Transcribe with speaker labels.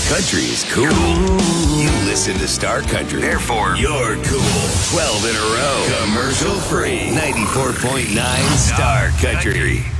Speaker 1: Country is cool. You listen to Star Country. Therefore, you're cool. 12 in a row. Commercial free. 94.9 Star Country.